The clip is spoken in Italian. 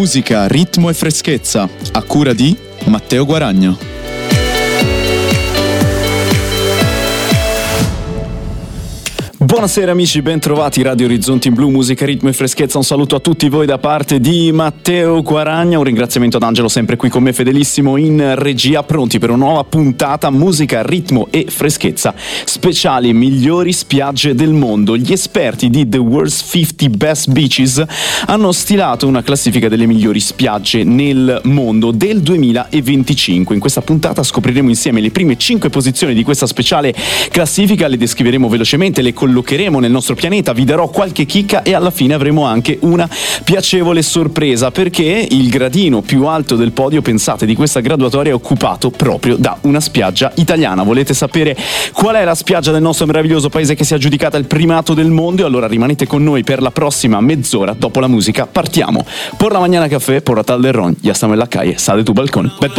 Musica, ritmo e freschezza, a cura di Matteo Guaragno. Buonasera amici, ben trovati Radio Orizzonti in Blu, musica, ritmo e freschezza. Un saluto a tutti voi da parte di Matteo Guaragna, un ringraziamento ad Angelo sempre qui con me fedelissimo in regia, pronti per una nuova puntata musica, ritmo e freschezza speciali migliori spiagge del mondo. Gli esperti di The World's 50 Best Beaches hanno stilato una classifica delle migliori spiagge nel mondo del 2025. In questa puntata scopriremo insieme le prime 5 posizioni di questa speciale classifica, le descriveremo velocemente, le collocheremo nel nostro pianeta, vi darò qualche chicca e alla fine avremo anche una piacevole sorpresa, perché il gradino più alto del podio, pensate, di questa graduatoria è occupato proprio da una spiaggia italiana. Volete sapere qual è la spiaggia del nostro meraviglioso paese che si è aggiudicata il primato del mondo? E allora rimanete con noi per la prossima mezz'ora. Dopo la musica partiamo. Por la mañana café, por la tarde ron, ya estamos en la calle, sale tu balcón.